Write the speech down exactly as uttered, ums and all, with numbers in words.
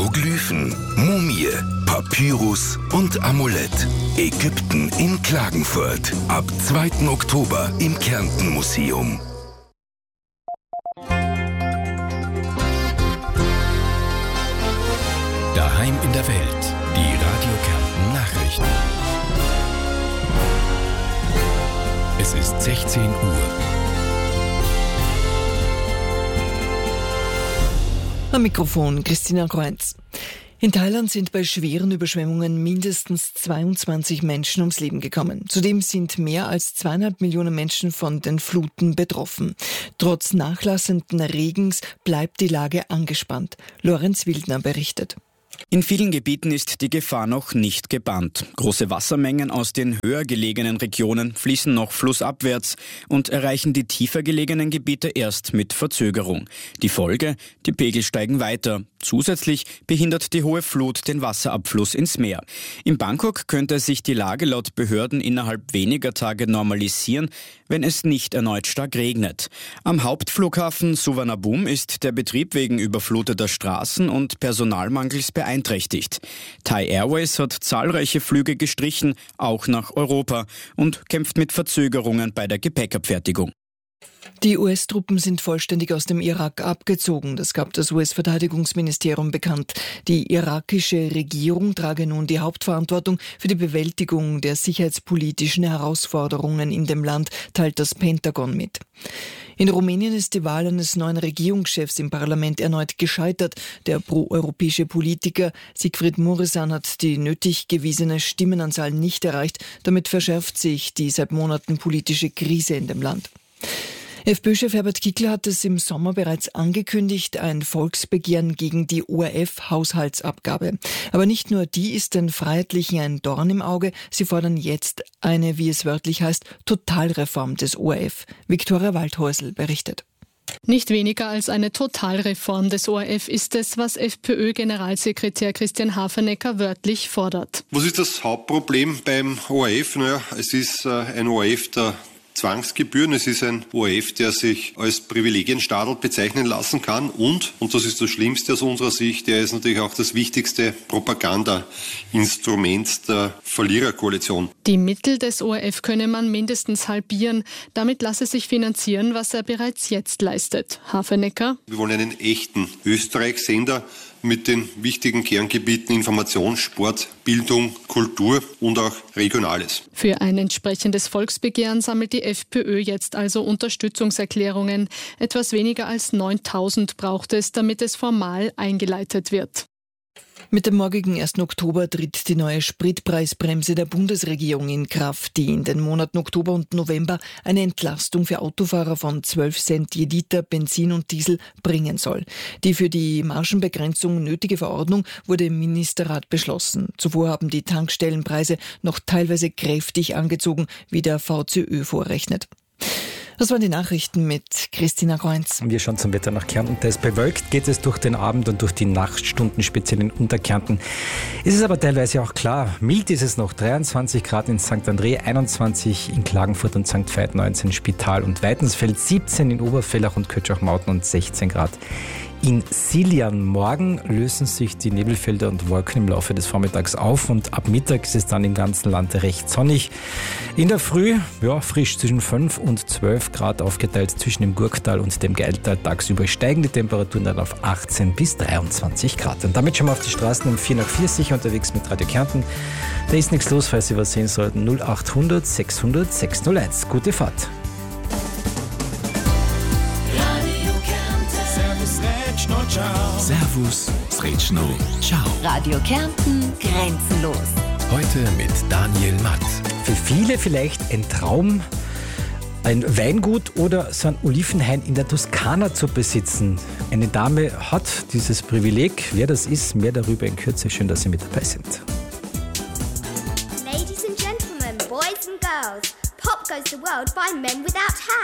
Hieroglyphen, Mumie, Papyrus und Amulett. Ägypten in Klagenfurt. Ab zweiten Oktober im Kärnten-Museum. Daheim in der Welt. Die Radio Kärnten Nachrichten. Es ist sechzehn Uhr. Am Mikrofon Christina Kreuz. In Thailand sind bei schweren Überschwemmungen mindestens zweiundzwanzig Menschen ums Leben gekommen. Zudem sind mehr als zweieinhalb Millionen Menschen von den Fluten betroffen. Trotz nachlassenden Regens bleibt die Lage angespannt. Lorenz Wildner berichtet. In vielen Gebieten ist die Gefahr noch nicht gebannt. Große Wassermengen aus den höher gelegenen Regionen fließen noch flussabwärts und erreichen die tiefer gelegenen Gebiete erst mit Verzögerung. Die Folge? Die Pegel steigen weiter. Zusätzlich behindert die hohe Flut den Wasserabfluss ins Meer. In Bangkok könnte sich die Lage laut Behörden innerhalb weniger Tage normalisieren, wenn es nicht erneut stark regnet. Am Hauptflughafen Suvarnabhumi ist der Betrieb wegen überfluteter Straßen und Personalmangels beeinträchtigt. Thai Airways hat zahlreiche Flüge gestrichen, auch nach Europa, und kämpft mit Verzögerungen bei der Gepäckabfertigung. Die U S-Truppen sind vollständig aus dem Irak abgezogen. Das gab das U S-Verteidigungsministerium bekannt. Die irakische Regierung trage nun die Hauptverantwortung für die Bewältigung der sicherheitspolitischen Herausforderungen in dem Land, teilt das Pentagon mit. In Rumänien ist die Wahl eines neuen Regierungschefs im Parlament erneut gescheitert. Der proeuropäische Politiker Siegfried Mureșan hat die nötig gewiesene Stimmenanzahl nicht erreicht. Damit verschärft sich die seit Monaten politische Krise in dem Land. FPÖ-Chef Herbert Kickl hat es im Sommer bereits angekündigt, ein Volksbegehren gegen die O R F-Haushaltsabgabe. Aber nicht nur die ist den Freiheitlichen ein Dorn im Auge, sie fordern jetzt eine, wie es wörtlich heißt, Totalreform des O R F. Viktoria Waldhäusl berichtet. Nicht weniger als eine Totalreform des O R F ist es, was FPÖ-Generalsekretär Christian Hafernecker wörtlich fordert. Was ist das Hauptproblem beim O R F? Naja, es ist äh, ein O R F der Zwangsgebühren. Es ist ein O R F, der sich als Privilegienstaat bezeichnen lassen kann und, und das ist das Schlimmste aus unserer Sicht, der ist natürlich auch das wichtigste Propaganda-Instrument der Verliererkoalition. Die Mittel des O R F könne man mindestens halbieren. Damit lasse sich finanzieren, was er bereits jetzt leistet. Hafernecker: Wir wollen einen echten Österreich-Sender mit den wichtigen Kerngebieten Information, Sport, Bildung, Kultur und auch Regionales. Für ein entsprechendes Volksbegehren sammelt die FPÖ jetzt also Unterstützungserklärungen. Etwas weniger als neuntausend braucht es, damit es formal eingeleitet wird. Mit dem morgigen ersten Oktober tritt die neue Spritpreisbremse der Bundesregierung in Kraft, die in den Monaten Oktober und November eine Entlastung für Autofahrer von zwölf Cent je Liter Benzin und Diesel bringen soll. Die für die Margenbegrenzung nötige Verordnung wurde im Ministerrat beschlossen. Zuvor haben die Tankstellenpreise noch teilweise kräftig angezogen, wie der V Z Ö vorrechnet. Das waren die Nachrichten mit Christina Kreuz. Wir schauen zum Wetter nach Kärnten. Da ist bewölkt, geht es durch den Abend und durch die Nachtstunden, speziell in Unterkärnten. Ist es aber teilweise auch klar, mild ist es noch, dreiundzwanzig Grad in Sankt André, einundzwanzig in Klagenfurt und Sankt Veit, neunzehn Spital und Weitensfeld, siebzehn in Obervellach und Kötschach-Mauten und sechzehn Grad in Siljan. Morgen lösen sich die Nebelfelder und Wolken im Laufe des Vormittags auf und ab Mittag ist es dann im ganzen Land recht sonnig. In der Früh, ja, frisch zwischen fünf und zwölf Grad aufgeteilt zwischen dem Gurktal und dem Geiltal. Tagsüber steigen die Temperaturen dann auf achtzehn bis dreiundzwanzig Grad. Und damit schon mal auf die Straßen um vier nach vier sicher unterwegs mit Radio Kärnten. Da ist nichts los, falls Sie was sehen sollten. null achthundert sechshundert sechshunderteins. Gute Fahrt. Servus, Sretschno, ciao. Radio Kärnten, grenzenlos. Heute mit Daniel Matt. Für viele vielleicht ein Traum, ein Weingut oder so ein Olivenhain in der Toskana zu besitzen. Eine Dame hat dieses Privileg. Wer das ist, mehr darüber in Kürze. Schön, dass Sie mit dabei sind. Ladies and gentlemen, boys and girls, pop goes the world by men without hats.